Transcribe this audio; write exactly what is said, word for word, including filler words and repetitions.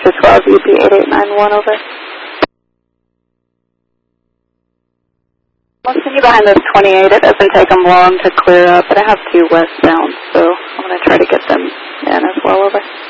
to twelve, U P eight eight nine one, over. I'll send you behind this twenty-eight. It doesn't take them long to clear up, but I have two westbound, so I'm going to try to get them in as well, over.